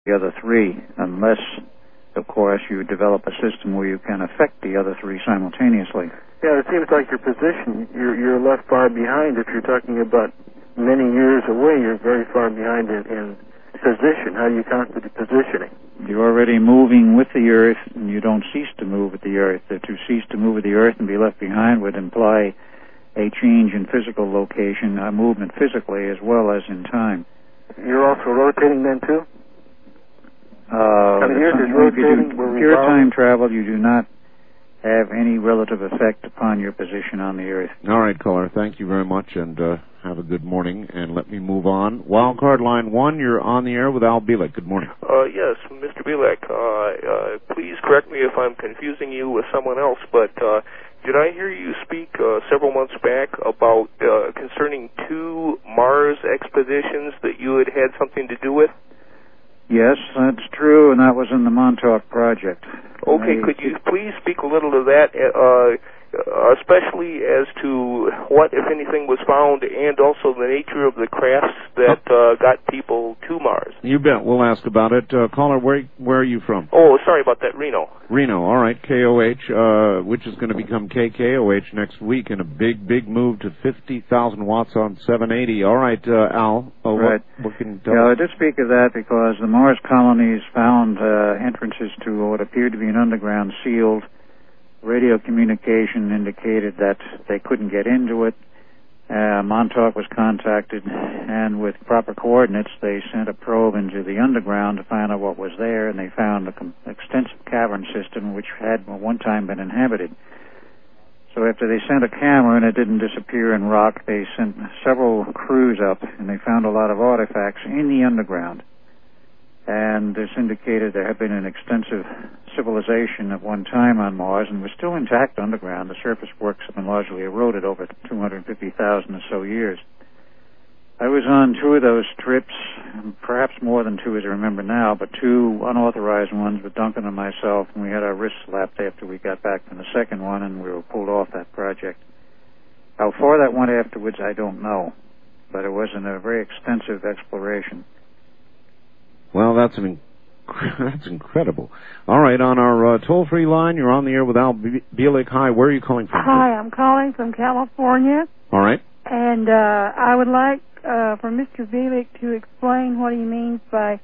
the other three, unless, of course, you develop a system where you can affect the other three simultaneously. Yeah, it seems like your position, you're left far behind. If you're talking about many years away, you're very far behind in position. How do you count the positioning? You're already moving with the Earth, and you don't cease to move with the Earth. To cease to move with the Earth and be left behind would imply a change in physical location, a movement physically as well as in time. You're also rotating then, too? If you do pure time travel, you do not have any relative effect upon your position on the Earth. All right, caller. Thank you very much, and have a good morning. And let me move on. Wildcard line 1, you're on the air with Al Bielek. Good morning. Yes, Mr. Bielek. Please correct me if I'm confusing you with someone else, but did I hear you speak several months back about concerning 2 Mars expeditions that you had something to do with? Yes, that's true, and that was in the Montauk Project. Okay, could you please speak a little to that, especially as to what, if anything, was found, and also the nature of the crafts that got people to Mars? You bet. We'll ask about it. Caller, where are you from? Oh, sorry about that, Reno. Reno, all right. KOH, which is going to become KKOH next week, and a big move to 50,000 watts on 780. All right, Al. Right. What can you tell I us? did speak of that because the Mars colonies found entrances to what appeared to be an underground sealed. Radio communication indicated that they couldn't get into it. Montauk was contacted, and with proper coordinates, they sent a probe into the underground to find out what was there, and they found an extensive cavern system which had at one time been inhabited. So after they sent a camera and it didn't disappear in rock, they sent several crews up, and they found a lot of artifacts in the underground. And this indicated there had been an extensive civilization at one time on Mars and was still intact underground. The surface works have been largely eroded over 250,000 or so years. I was on 2 of those trips, perhaps more than 2 as I remember now, but 2 unauthorized ones with Duncan and myself, and we had our wrists slapped after we got back from the second one, and we were pulled off that project. How far that went afterwards, I don't know, but it wasn't a very extensive exploration. Well, that's incredible. All right, on our toll-free line, you're on the air with Al Bielek. Hi, where are you calling from? Hi, I'm calling from California. All right. And I would like for Mr. Bielek to explain what he means by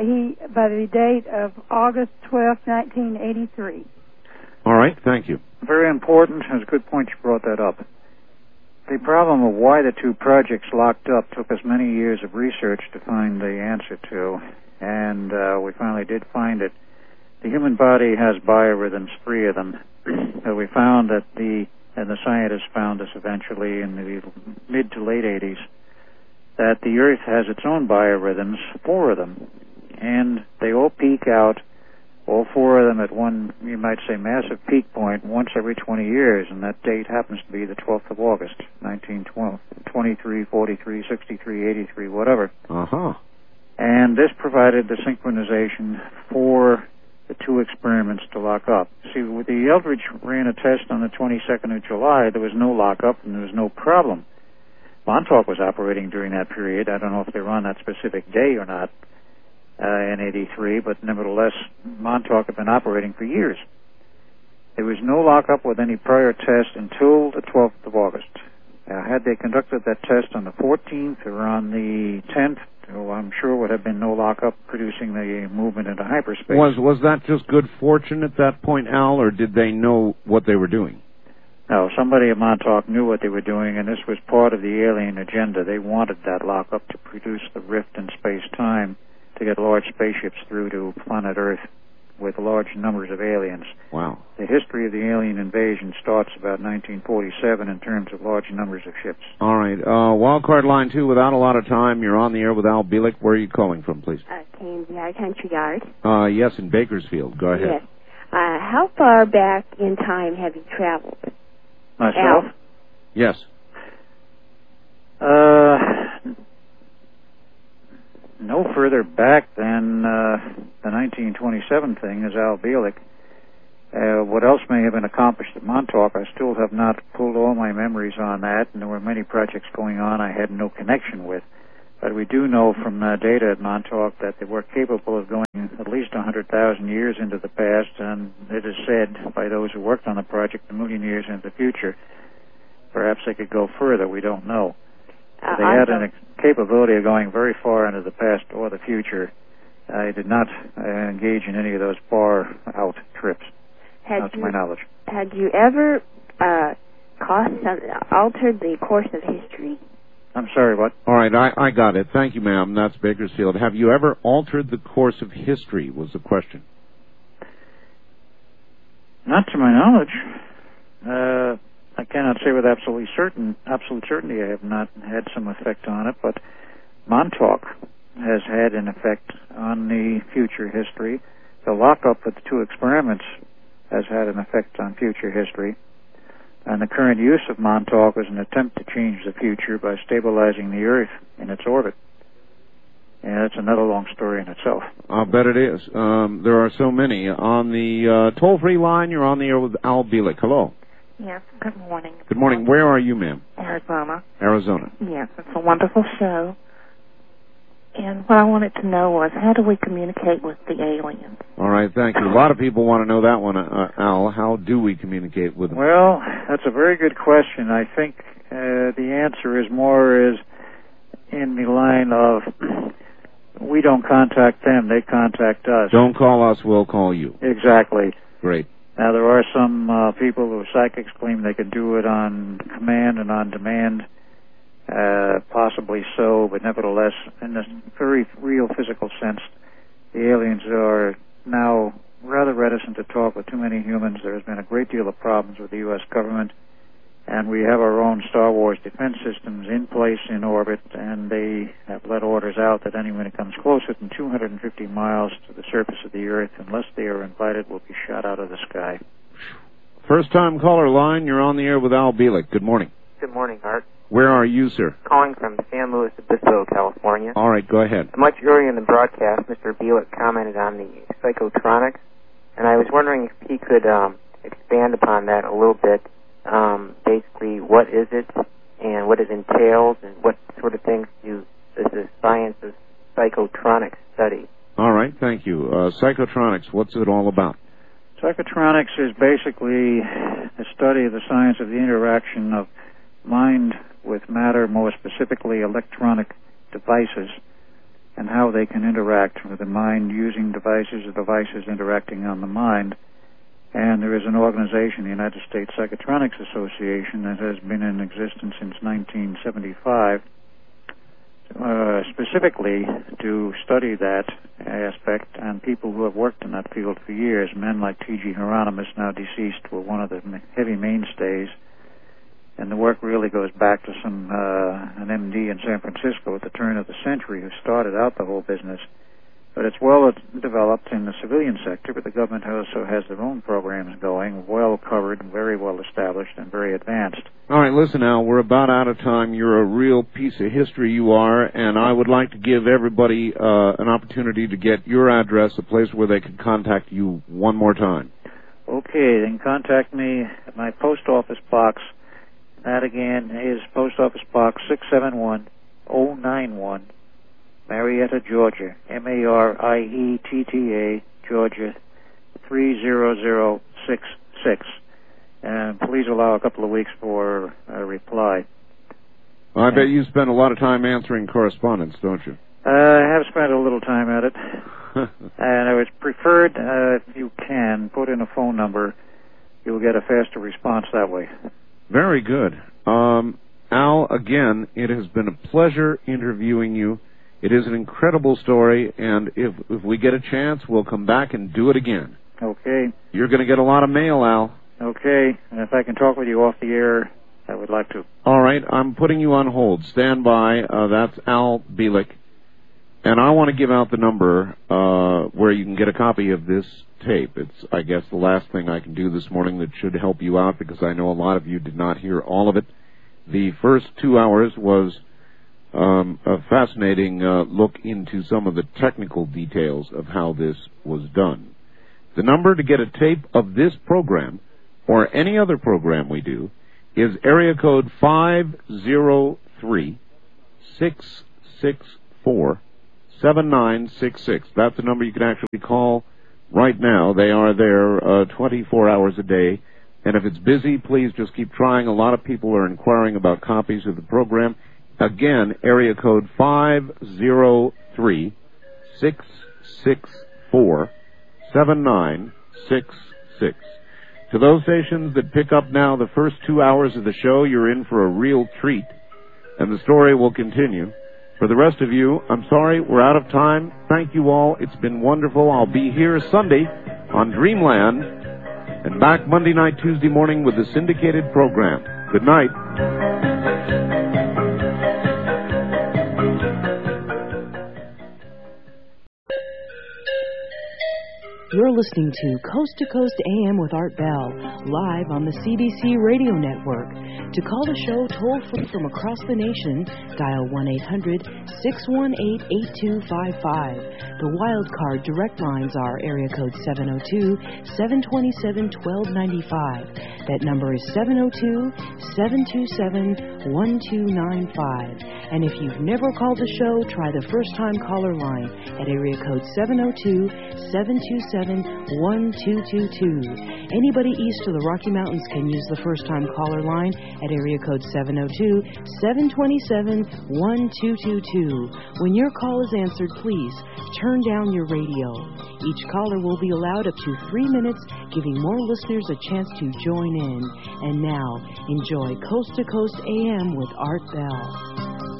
the date of August 12, 1983. All right, thank you. Very important. It's a good point you brought that up. The problem of why the 2 projects locked up took us many years of research to find the answer to, and we finally did find it. The human body has biorhythms, 3 of them. So we found that and the scientists found this eventually in the mid to late 80s, that the Earth has its own biorhythms, 4 of them, and they all peak out, all 4 of them at one, you might say, massive peak point once every 20 years, and that date happens to be the 12th of August, 1912, 23, 43, 63, 83, whatever. Uh-huh. And this provided the synchronization for the 2 experiments to lock up. See, with the Eldridge ran a test on the 22nd of July, there was no lockup and there was no problem. Montauk was operating during that period. I don't know if they were on that specific day or not in 83, but nevertheless, Montauk had been operating for years. There was no lockup with any prior test until the 12th of August. Had they conducted that test on the 14th or on the 10th, I'm sure would have been no lockup, producing the movement into hyperspace. Was that just good fortune at that point, Al, or did they know what they were doing? No, somebody at Montauk knew what they were doing, and this was part of the alien agenda. They wanted that lockup to produce the rift in space-time to get large spaceships through to planet Earth with large numbers of aliens. Wow. The history of the alien invasion starts about 1947 in terms of large numbers of ships. All right. Wildcard line 2, without a lot of time, you're on the air with Al Bielek. Where are you calling from, please? KMBI Country Yard. Yes, in Bakersfield. Go ahead. Yes. How far back in time have you traveled? Myself? Al? Yes. No further back than the 1927 thing as Al Bielek. What else may have been accomplished at Montauk, I still have not pulled all my memories on that, and there were many projects going on I had no connection with. But we do know from data at Montauk that they were capable of going at least 100,000 years into the past, and it is said by those who worked on the project, a million years into the future. Perhaps they could go further. We don't know. They had a capability of going very far into the past or the future. I did not engage in any of those far-out trips, to my knowledge. Had you ever altered the course of history? I'm sorry, what? All right, I got it. Thank you, ma'am. That's Bakersfield. Have you ever altered the course of history, was the question. Not to my knowledge. I cannot say with absolute certainty I have not had some effect on it, but Montauk has had an effect on the future history. The lockup of the two experiments has had an effect on future history. And the current use of Montauk is an attempt to change the future by stabilizing the Earth in its orbit. And it's another long story in itself. I'll bet it is. There are so many. On the toll-free line, you're on the air with Al Bielek. Hello. Yes, good morning. Good morning. Where are you, ma'am? Arizona. Arizona. Yes, it's a wonderful show. And what I wanted to know was, how do we communicate with the aliens? All right, thank you. A lot of people want to know that one, Al. How do we communicate with them? Well, that's a very good question. I think the answer is more in the line of we don't contact them, they contact us. Don't call us, we'll call you. Exactly. Great. Now, there are some people who are psychics claim they can do it on command and on demand. Possibly so, but nevertheless, in a very real physical sense, the aliens are now rather reticent to talk with too many humans. There has been a great deal of problems with the U.S. government, and we have our own Star Wars defense systems in place in orbit, and they have let orders out that anyone who comes closer than 250 miles to the surface of the Earth, unless they are invited, will be shot out of the sky. First-time caller line, you're on the air with Al Bielek. Good morning. Good morning, Art. Where are you, sir? Calling from San Luis Obispo, California. All right, go ahead. Much earlier in the broadcast, Mr. Bielek commented on the psychotronics, and I was wondering if he could expand upon that a little bit. Basically, what is it, and what it entails, and what sort of things does the science of psychotronics study? All right, thank you. Psychotronics, what's it all about? Psychotronics is basically a study of the science of the interaction of mind with matter, more specifically electronic devices, and how they can interact with the mind using devices or devices interacting on the mind. And there is an organization, the United States Psychotronics Association, that has been in existence since 1975, specifically to study that aspect, and people who have worked in that field for years, men like T.G. Hieronymus, now deceased, were one of the heavy mainstays. And the work really goes back to an MD in San Francisco at the turn of the century who started out the whole business. But it's well developed in the civilian sector, but the government also has their own programs going, well covered, very well established, and very advanced. All right, listen, Al, we're about out of time. You're a real piece of history, you are, and I would like to give everybody an opportunity to get your address, a place where they can contact you one more time. Okay, they can contact me at my post office box. That, again, is Post Office Box 671-091, Marietta, Georgia, Marietta, Georgia, 30066. And please allow a couple of weeks for a reply. Well, I bet you spend a lot of time answering correspondence, don't you? I have spent a little time at it. And I would prefer, if you can, put in a phone number. You'll get a faster response that way. Very good. Al, again, it has been a pleasure interviewing you. It is an incredible story, and if we get a chance, we'll come back and do it again. Okay. You're going to get a lot of mail, Al. Okay. And if I can talk with you off the air, I would like to. All right. I'm putting you on hold. Stand by. That's Al Bielek. And I want to give out the number where you can get a copy of this tape. It's, I guess, the last thing I can do this morning that should help you out, because I know a lot of you did not hear all of it. The first 2 hours was a fascinating look into some of the technical details of how this was done. The number to get a tape of this program or any other program we do is area code 503-667-3733. 796-47966. That's the number you can actually call right now. They are there 24 hours a day. And if it's busy, please just keep trying. A lot of people are inquiring about copies of the program. Again, area code 503-664-7966. To those stations that pick up now the first 2 hours of the show, you're in for a real treat. And the story will continue. For the rest of you, I'm sorry, we're out of time. Thank you all. It's been wonderful. I'll be here Sunday on Dreamland and back Monday night, Tuesday morning with the syndicated program. Good night. You're listening to Coast AM with Art Bell, live on the CBC Radio Network. To call the show toll-free from across the nation, dial 1-800-618-8255. The wild card direct lines are area code 702-727-1295. That number is 702-727-1295. And if you've never called the show, try the first-time caller line at area code 702-727-1222. Anybody east of the Rocky Mountains can use the first-time caller line at area code 702-727-1222. When your call is answered, please turn down your radio. Each caller will be allowed up to 3 minutes, giving more listeners a chance to join in. And now, enjoy Coast to Coast AM with Art Bell.